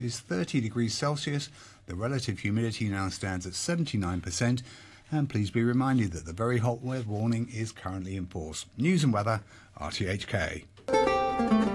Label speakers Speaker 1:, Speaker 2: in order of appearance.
Speaker 1: is 30 degrees Celsius. The relative humidity now stands at 79%. And please be reminded that the very hot weather warning is currently in force. News and weather, RTHK.